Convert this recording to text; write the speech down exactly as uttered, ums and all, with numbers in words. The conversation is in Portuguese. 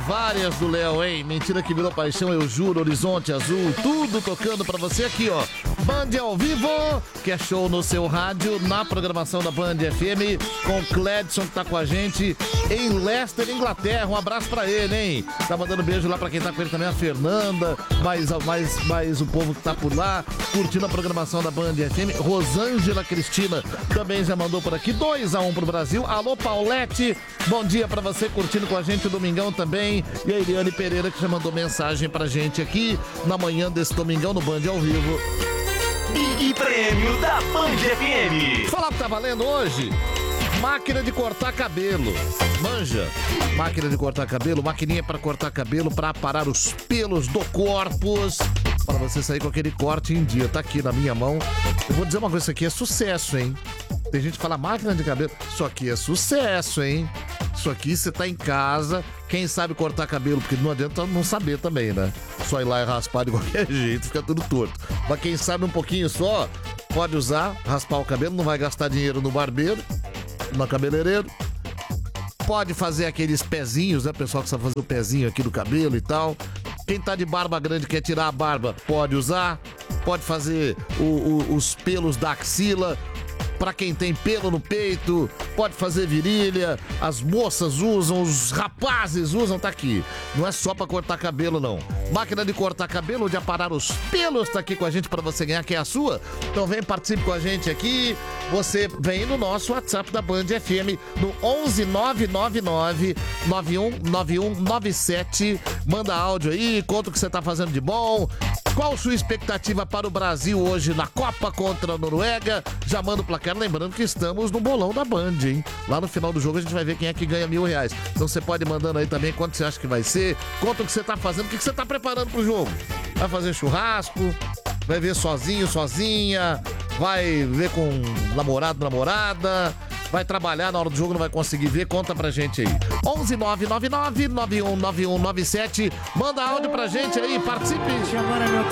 várias do Léo, hein? Mentira que virou paixão, eu juro, Horizonte Azul, tudo tocando pra você aqui, ó. Band ao vivo, que é show no seu rádio, na programação da Band F M, com o Cledson que tá com a gente em Leicester, Inglaterra. Um abraço pra ele, hein? Tá mandando beijo lá pra quem tá com ele também, a Fernanda, mais, mais, mais o povo que tá por lá, curtindo a programação da Band F M. Rosângela Cristina também já mandou por aqui, dois a um pro Brasil. Alô, Paulette, bom dia pra você, curtindo com a gente o Domingão também. E a Eliane Pereira que já mandou mensagem pra gente aqui na manhã desse Domingão no Band ao vivo. Big Prêmio da Band F M. Falar que tá valendo hoje? Máquina de cortar cabelo. Manja? Máquina de cortar cabelo, maquininha para cortar cabelo, para aparar os pelos do corpo, para você sair com aquele corte em dia. Tá aqui na minha mão. Eu vou dizer uma coisa, isso aqui é sucesso, hein? Tem gente que fala máquina de cabelo. Isso aqui é sucesso, hein? Isso aqui você tá em casa, quem sabe cortar cabelo, porque não adianta não saber também, né? Só ir lá e raspar de qualquer jeito, fica tudo torto. Mas quem sabe um pouquinho só, pode usar, raspar o cabelo, não vai gastar dinheiro no barbeiro, no cabeleireiro. Pode fazer aqueles pezinhos, né? O pessoal que sabe fazer o pezinho aqui do cabelo e tal. Quem tá de barba grande quer tirar a barba, pode usar. Pode fazer o, o, os pelos da axila. Pra quem tem pelo no peito, pode fazer virilha, as moças usam, os rapazes usam, tá aqui. Não é só pra cortar cabelo, não. Máquina de cortar cabelo, de aparar os pelos, tá aqui com a gente pra você ganhar, que é a sua. Então vem, participe com a gente aqui. Você vem no nosso WhatsApp da Band F M, no onze nove nove nove, nove um nove um nove sete. Manda áudio aí, conta o que você tá fazendo de bom. Qual sua expectativa para o Brasil hoje na Copa contra a Noruega? Já manda o placar, lembrando que estamos no bolão da Band, hein? Lá no final do jogo a gente vai ver quem é que ganha mil reais. Então você pode ir mandando aí também quanto você acha que vai ser, conta o que você tá fazendo, o que você tá preparando pro jogo. Vai fazer churrasco, vai ver sozinho, sozinha, vai ver com namorado, namorada, vai trabalhar na hora do jogo, não vai conseguir ver, conta pra gente aí. onze nove nove nove, nove um nove um nove sete, manda áudio pra gente aí, participe. Agora, meu